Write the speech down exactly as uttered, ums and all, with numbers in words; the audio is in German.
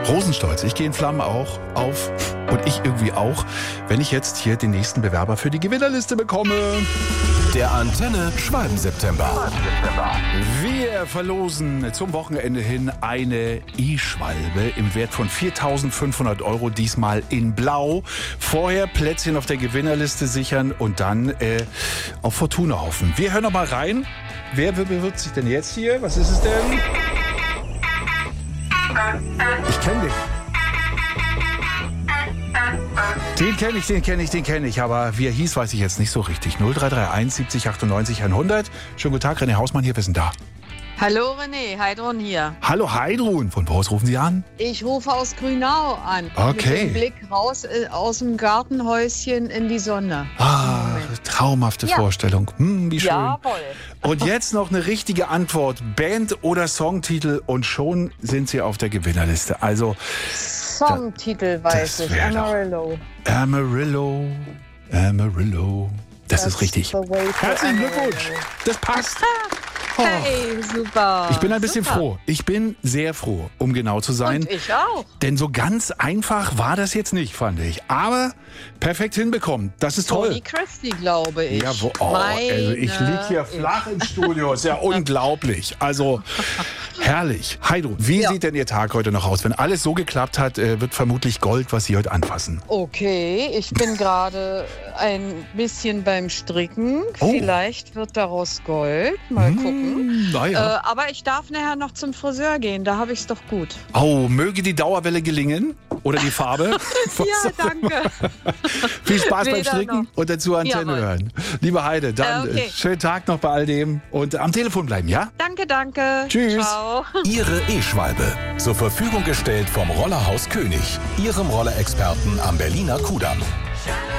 Rosenstolz. Ich gehe in Flammen auch auf und ich irgendwie auch, wenn ich jetzt hier den nächsten Bewerber für die Gewinnerliste bekomme. Der Antenne Schwalben-September. Wir verlosen zum Wochenende hin eine E-Schwalbe im Wert von viertausendfünfhundert Euro, diesmal in Blau. Vorher Plätzchen auf der Gewinnerliste sichern und dann äh, auf Fortuna hoffen. Wir hören noch mal rein. Wer bewirbt sich denn jetzt hier? Was ist es denn? Ich kenne den. Den kenne ich, den kenne ich, den kenne ich. Aber wie er hieß, weiß ich jetzt nicht so richtig. null drei drei eins siebzig achtundneunzig hundert. Schönen guten Tag, René Hausmann hier. Wir sind da. Hallo René, Heidrun hier. Hallo Heidrun. Von wo aus rufen Sie an? Ich rufe aus Grünau an. Okay. Mit dem Blick raus äh, aus dem Gartenhäuschen in die Sonne. Ah, traumhafte Ja. Vorstellung. Hm, wie schön. Jawohl. Und jetzt noch eine richtige Antwort. Band oder Songtitel und schon sind Sie auf der Gewinnerliste. Also Songtitel das weiß ich. wär doch- Amarillo. Amarillo, Amarillo. Das ist richtig. the way to Herzlichen Amarillo. Glückwunsch. Das passt. Oh. Hey, super. Ich bin ein bisschen super. froh. Ich bin sehr froh, um genau zu sein. Und ich auch. Denn so ganz einfach war das jetzt nicht, fand ich. Aber perfekt hinbekommen. Das ist toll. Tony Christie, glaube ich. Ja, wo, oh, also ich Meine liege hier flach im Studio. Ist ja unglaublich. Also herrlich. Heidrun, wie Ja. sieht denn Ihr Tag heute noch aus? Wenn alles so geklappt hat, äh, wird vermutlich Gold, was Sie heute anfassen. Okay, ich bin gerade ein bisschen beim Stricken. Oh. Vielleicht wird daraus Gold. Mal gucken. Naja. Äh, aber ich darf nachher noch zum Friseur gehen, da habe ich es doch gut. Oh, möge die Dauerwelle gelingen. Oder die Farbe. Ja, danke. Viel Spaß beim Weder Stricken noch. und dazu Antenne Jawohl. hören. Liebe Heide, dann Äh, okay. äh, schönen Tag noch bei all dem und am Telefon bleiben, ja? Danke, danke. Tschüss. Ciao. Ihre E-Schwalbe. Zur Verfügung gestellt vom Rollerhaus König. Ihrem Rollerexperten am Berliner Kudamm.